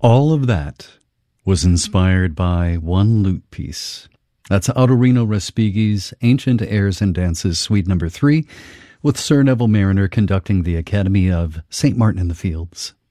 All of that was inspired by one lute piece. That's Autorino Respighi's Ancient Airs and Dances, Suite No. 3, with Sir Neville Marriner conducting the Academy of St. Martin in the Fields.